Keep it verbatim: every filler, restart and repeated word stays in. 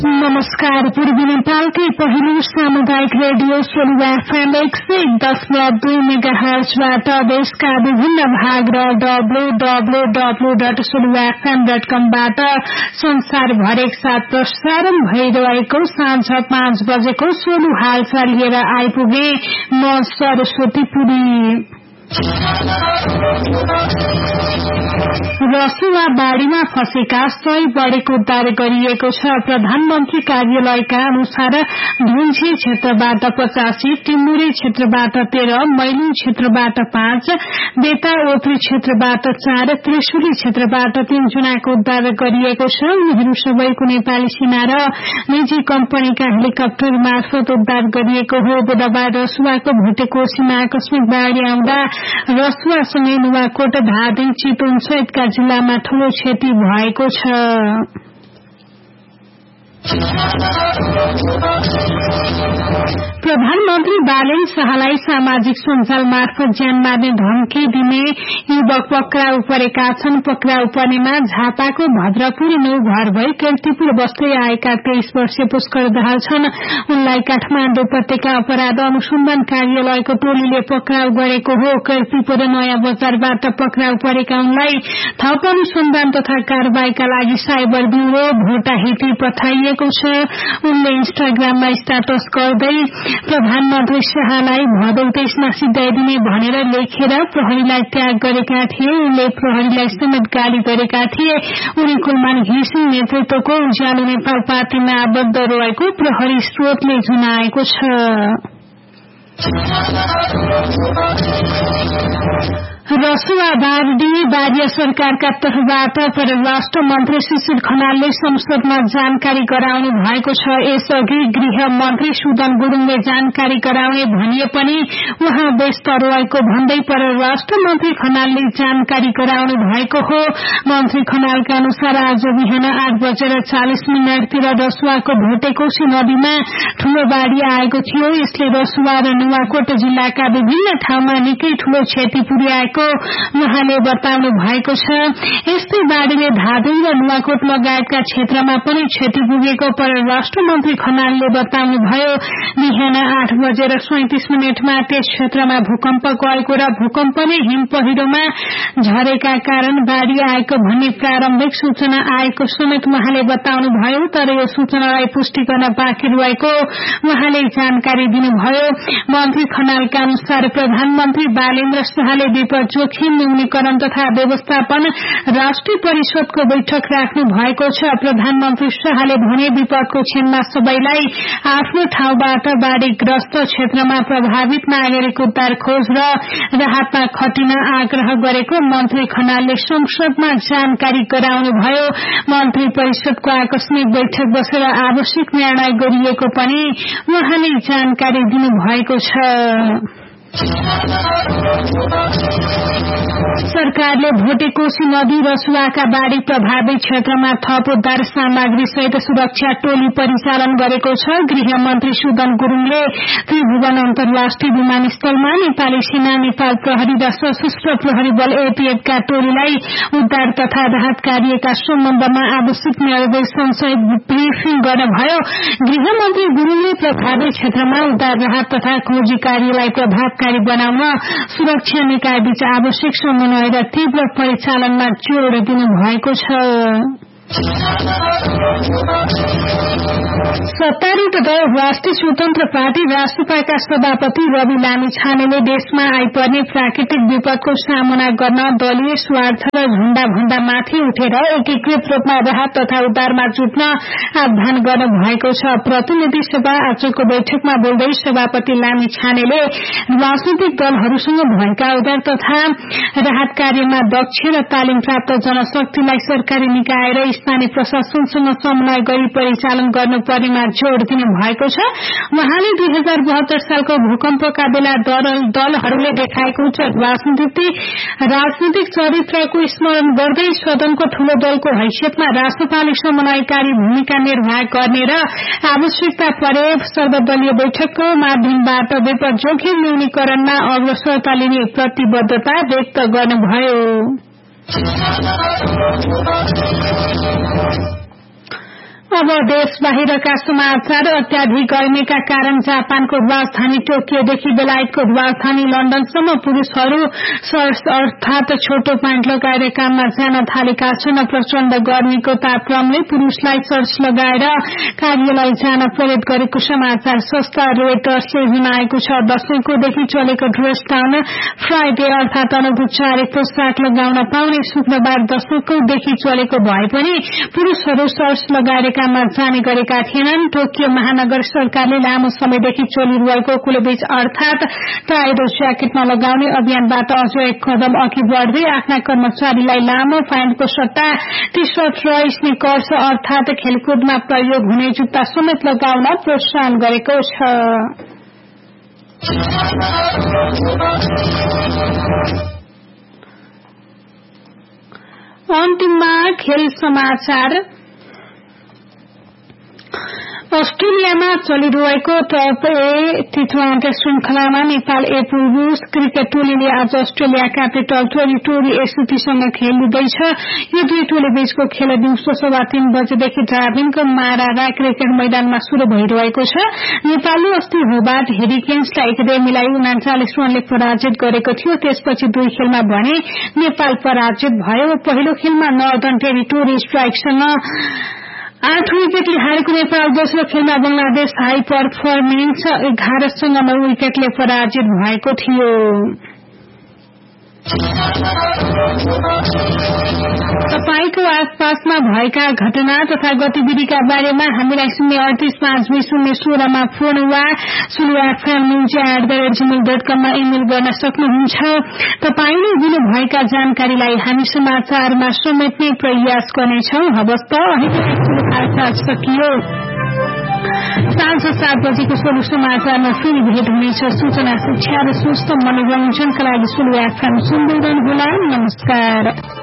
नमस्कार। पूर्वी नेपालकै पहिलो सामुदायिक रेडियो सोलु एफएम एक सय दशमलव दुई मेगा हर्जबाट देशका विभिन्न भाग र W W W dot Solu FM dot कमबाट संसारभर एक साथ प्रसारण भइरहेको साँझ पाँच बजेको सोलु हालचाल लिएर आइपुगे म सरस्वती पुरी। रसुवा बाढ़ीमा फँसेका सय बढेको उद्धार गरिएको छ। प्रधानमन्त्री कार्यालयका अनुसार धुन्झी क्षेत्रबाट पचासी, टिमुरे क्षेत्रबाट तेह्र, मैलु क्षेत्रबाट पाँच, बेता ओत्री क्षेत्रबाट चार, त्रिशुली क्षेत्रबाट तीन जनाको उद्धार गरिएको छ। उनीहरू सबैको नेपाली सेना र निजी कम्पनीका हेलिकप्टर मार्फत उद्धार गरिएको हो। बुधबार रसुवाको भुटेकोसीमा आकस्मिक बाढ़ी आउँदा रसुवासँगै नुवाकोट, धादिङ, चितवन सहितका जिल्लामा ठूलो क्षति भएको छ। प्रधानमन्त्री बालेन शाहलाई सामाजिक सञ्जाल मार्फत ज्यान मार्ने धम्की दिने युवक पक्राउ परेका छन्। पक्राउ पर्नेमा झापाको भद्रपुर नौ घर भई कीर्तिपुर बस्दै आएका तेइस वर्षीय पुष्कर दाहाल छन्। उनलाई काठमाडौँ उपत्यका अपराध अनुसन्धान कार्यालयको टोलीले पक्राउ गरेको हो। कीर्तिपुर नयाँ बजारबाट पक्राउ परेका उनलाई थप अनुसन्धान तथा कारबाहीका लागि साइबर ब्यूरो भोटाहिटी पठाइएको छ। उनले इन्स्टाग्राममा स्ट्याटस गर्दै प्रधानमन्त्री शाहलाई भदौ तेइसमा सिधाइदिने भनेर लेखेर प्रहरीलाई ट्याग गरेका थिए। उनले प्रहरीलाई समेत गाली गरेका थिए। उनी कुलमान घिसिङ नेतृत्वको उज्यालो नेपाल पार्टीमा आबद्ध रहेको प्रहरी स्रोतले जनाएको छ। रसुवा बाढ़ी बारिया सरकारका तर्फबाट परराष्ट्र मन्त्री सुशील खनालले संसदमा जानकारी गराउनु भएको छ। यसअघि गृह मन्त्री सुदन गुरुङले जानकारी गराउने भनिए पनि उहाँ व्यस्त रहेको भन्दै परराष्ट्र मन्त्री खनालले जानकारी गराउनु भएको हो। मन्त्री खनालका अनुसार आज बिहान आठ बजेर चालिस मिनटतिर रसुवाको भोटेकोशी नदीमा ठूलो बाढ़ी आएको थियो। यसले रसुवा र नुवाकोट जिल्लाका विभिन्न ठाउँमा निकै ठूलो क्षति पुर्याएको उहाँले बताउनु भएको छ। यस्तै बाढ़ीले धादिङ र नुवाकोट लगायतका क्षेत्रमा पनि क्षति पुगेको परराष्ट्र मन्त्री खनालले बताउनु भयो। बिहान आठ बजेर सैंतिस मिनटमा त्यस क्षेत्रमा भूकम्प गएको र भूकम्पले हिम पहिरोमा झरेका कारण बाढ़ी आएको भन्ने प्रारम्भिक सूचना आएको समेत उहाँले बताउनु भयो। तर यो सूचनालाई पुष्टि गर्न बाँकी रहेको उहाँले जानकारी दिनुभयो। मन्त्री खनालका अनुसार प्रधानमन्त्री बालेन्द्र शाहले विपद जोखिम न्यूनीकरण तथा व्यवस्थापन राष्ट्रिय परिषदको बैठक राख्नु भएको छ। प्रधानमन्त्री शाहले भने विपदको क्षणमा सबैलाई आफ्नो ठाउँबाट बाढ़ीग्रस्त क्षेत्रमा प्रभावित नागरिक उद्धार खोज र राहतमा खटिन आग्रह गरेको मन्त्री खनालले संसदमा जानकारी गराउनुभयो। मन्त्री परिषदको आकस्मिक बैठक बसेर आवश्यक निर्णय गरिएको पनि उहाँले जानकारी दिनुभएको छ। सरकारले भोटेकोशी नदी रसुवाका बाढ़ी प्रभावित क्षेत्रमा थप उद्धार सामग्री सहित सुरक्षा टोली परिचालन गरेको छ। गृह मन्त्री सुदन गुरुङले त्रिभुवन अन्तर्राष्ट्रिय विमानस्थलमा नेपाली सेना, नेपाल प्रहरी र सशस्त्र प्रहरी बल एटीएफका टोलीलाई उद्धार तथा राहत कार्यका सम्बन्धमा आवश्यक निर्देशन सहित ब्रिफिङ गर्नुभयो। गृहमन्त्री गुरुङले प्रभावित क्षेत्रमा उद्धार राहत तथा खोजी कार्यलाई प्रभावकारी बनाउन सुरक्षा निकाय बीच आवश्यक समन्वय र तीव्र परिचालनमा जोड़ दिनुभएको छ। सत्तारूढ़ दल राष्ट्रिय स्वतन्त्र पार्टी राष्ट्रपाका सभापति रवि लामिछानेले देशमा आइपर्ने प्राकृतिक विपदको सामना गर्न दलीय स्वार्थ र झण्डा भन्दा माथि उठेर एकीकृत रूपमा राहत तथा उद्धारमा जुट्न आह्वान गर्नु भएको छ। प्रतिनिधि सभा आजको बैठकमा बोल्दै सभापति लामिछानेले राजनीतिक दलहरूसँग भएका उद्धार तथा राहत कार्यमा दक्ष र तालिम प्राप्त जनशक्तिलाई सरकारी निकाय र स्थानीय प्रशासनसँग समन्वय गरी परिचालन गर्नुपर्नेमा जोड़ दिनु भएको छ। उहाँले दुई हजार बहत्तर सालको भूकम्पका बेला दलहरूले देखाएको उच्च राजनीतिक राजनीतिक चरित्रको स्मरण गर्दै सदनको ठूलो दलको हैसियतमा राष्ट्रपाले समन्वयकारी भूमिका निर्वाह गर्ने र आवश्यकता परे सर्वदलीय बैठकको माध्यमबाट विपद जोखिम न्यूनीकरणमा अग्रसरता लिने प्रतिबद्धता व्यक्त गर्नुभयो। अब देश बाहिरका समाचार। अत्याधिक गर्मीका कारण जापानको राजधानी टोकियोदेखि बेलायतको राजधानी लन्डनसम्म पुरूषहरू सर्ट अर्थात छोटो प्यान्ट लगाएर काममा जान थालेका छन्। प्रचण्ड गर्मीको तापक्रमले पुरूषलाई सर्ट लगाएर कार्यालय जान प्रेरित गरेको समाचार संस्था रोयटर्सले जनाएको छ। दशैंकोदेखि चलेको ड्रेस डाउन फ्राइडे अर्थात अनौपचारिक पोसाक लगाउन पाउने शुक्रबार दशकौंदेखि चलेको भए पनि पुरूषहरू सर्ट लगाएर काममा जाने गरेका थिएनन्। टोकियो महानगर सरकारले लामो समयदेखि चलिरहेको कुलबीच अर्थात टाइडो ज्याकेट नलगाउने अभियानबाट अझ एक कदम अघि बढ्दै आफ्ना कर्मचारीलाई लामो प्यान्टको सट्टा टी सर्ट र स्निकर्स अर्थात खेलकुदमा प्रयोग हुने जुत्ता समेत लगाउन प्रोत्साहन गरेको छ। अन्तिममा खेल समाचार। अस्ट्रेलियामा चलिरहेको टप ए टी ट्वेन्टी श्रृंखलामा नेपाल ए पुरूष क्रिकेट टोलीले आज अस्ट्रेलिया क्यापिटल टेरिटोरी एससीटीसँग खेल्दैछ। यो दुई टोली बीचको खेल दिउँसो सवा तीन बजेदेखि डार्बिनको मारारा क्रिकेट मैदानमा शुरू भइरहेको छ। नेपालले अस्ति होबार्ट हेरिकेन्सलाई एक मिलाई उनाचालिस रनले पराजित गरेको थियो। त्यसपछि दुई खेलमा भने नेपाल पराजित भयो। पहिलो खेलमा नर्दर्न टेरिटोरी स्ट्राइकसँग आठ विकेटले हारेको नेपाल दोस्रो खेलमा बंगलादेश हाई पर्फर्मेन्स एघारसँग नौ विकेटले पराजित भएको थियो। तपाईको आसपासमा भएका घटना तथा गतिविधिका बारेमा हामीलाई शून्य अडतीस पाँच बीस शून्य सोह्रमा फोन वा Sulu FM news at the rate Gmail dot कम मा इमेल गर्न सक्नुहुन्छ। तपाईले दिनुभएका जानकारीलाई हामी समाचारमा समेट्ने प्रयास गर्नेछौं। हवस् त अहिले सकियो। साँझ सात बजेको सोलु समाचारमा फेरि भेट हुनेछ। सूचना शिक्षा र स्वस्थ मनोरञ्जनका लागि सुलु एफएम सुन्दै रहनुहोला। नमस्कार।